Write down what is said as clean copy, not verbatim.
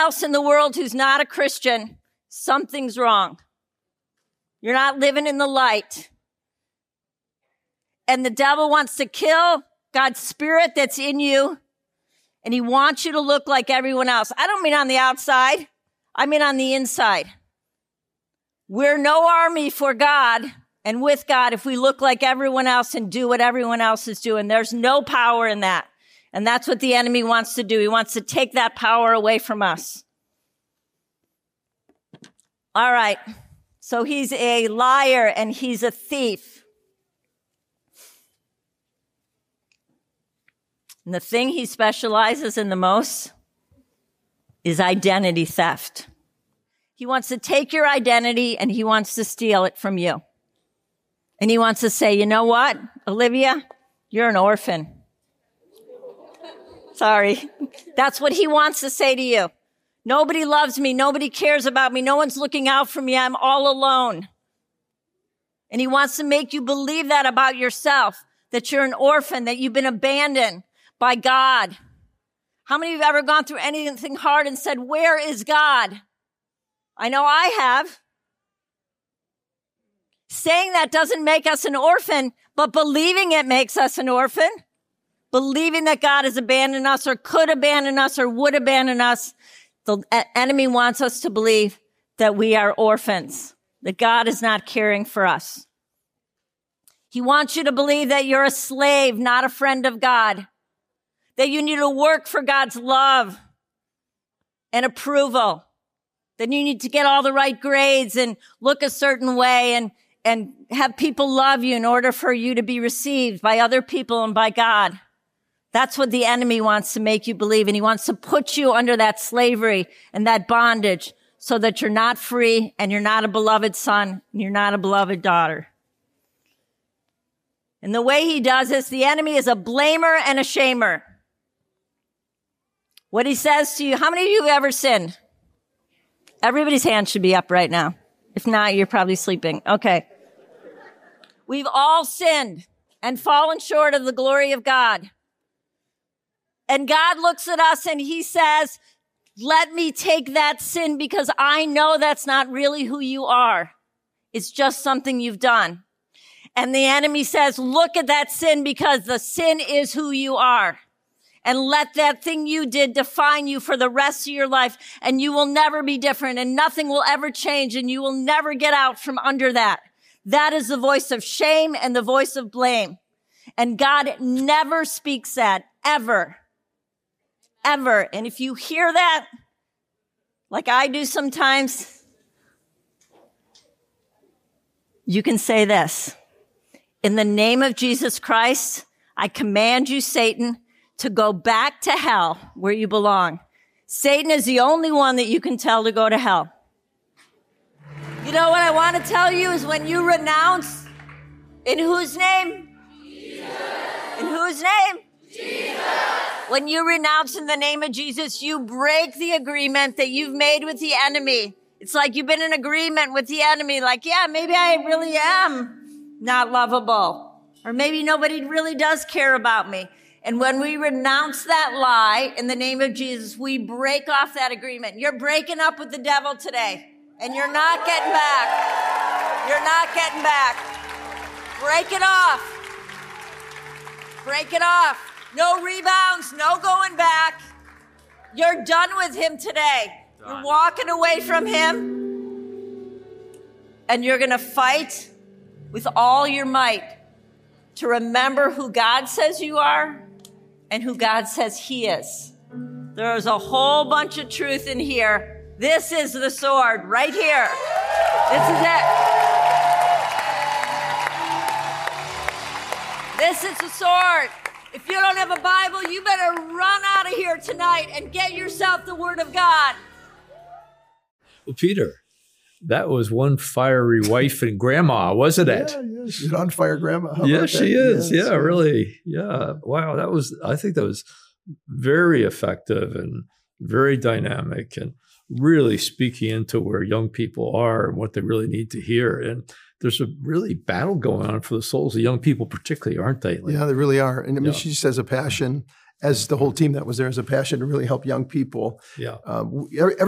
else in the world who's not a Christian, something's wrong. You're not living in the light. And the devil wants to kill God's spirit that's in you. And he wants you to look like everyone else. I don't mean on the outside. I mean on the inside. We're no army for God and with God if we look like everyone else and do what everyone else is doing. There's no power in that. And that's what the enemy wants to do. He wants to take that power away from us. All right. So he's a liar and he's a thief. And the thing he specializes in the most is identity theft. He wants to take your identity and he wants to steal it from you. And he wants to say, you know what, Olivia, you're an orphan. Sorry. That's what he wants to say to you. Nobody loves me. Nobody cares about me. No one's looking out for me. I'm all alone. And he wants to make you believe that about yourself, that you're an orphan, that you've been abandoned by God. How many of you have ever gone through anything hard and said, where is God? I know I have. Saying that doesn't make us an orphan, but believing it makes us an orphan. Believing that God has abandoned us or could abandon us or would abandon us. The enemy wants us to believe that we are orphans, that God is not caring for us. He wants you to believe that you're a slave, not a friend of God. That you need to work for God's love and approval. That you need to get all the right grades and look a certain way and have people love you in order for you to be received by other people and by God. That's what the enemy wants to make you believe. And he wants to put you under that slavery and that bondage so that you're not free and you're not a beloved son and you're not a beloved daughter. And the way he does this, the enemy is a blamer and a shamer. What he says to you, how many of you have ever sinned? Everybody's hand should be up right now. If not, you're probably sleeping. Okay. We've all sinned and fallen short of the glory of God. And God looks at us and he says, let me take that sin because I know that's not really who you are. It's just something you've done. And the enemy says, look at that sin because the sin is who you are. And let that thing you did define you for the rest of your life. And you will never be different and nothing will ever change and you will never get out from under that. That is the voice of shame and the voice of blame. And God never speaks that, ever. Ever. And if you hear that, like I do sometimes, you can say this. In the name of Jesus Christ, I command you, Satan, to go back to hell where you belong. Satan is the only one that you can tell to go to hell. You know what I want to tell you is when you renounce, in whose name? Jesus. In whose name? Jesus. When you renounce in the name of Jesus, you break the agreement that you've made with the enemy. It's like you've been in agreement with the enemy, like, yeah, maybe I really am not lovable. Or maybe nobody really does care about me. And when we renounce that lie in the name of Jesus, we break off that agreement. You're breaking up with the devil today. And you're not getting back. You're not getting back. Break it off. Break it off. No rebounds, no going back. You're done with him today. You're walking away from him. And you're going to fight with all your might to remember who God says you are and who God says he is. There's a whole bunch of truth in here. This is the sword right here. This is it. This is the sword. If you don't have a Bible, you better run out of here tonight and get yourself the Word of God. Well, Peter, that was one fiery wife and grandma, wasn't it? Yeah, she's on fire grandma. How yeah, she is. Yes. Yeah, really. Yeah. Wow. I think that was very effective and very dynamic and really speaking into where young people are and what they really need to hear. And there's a really battle going on for the souls of young people particularly, aren't they? Yeah, they really are. And I mean, she just has a passion. as the whole team that was there, has a passion to really help young people. Yeah. Every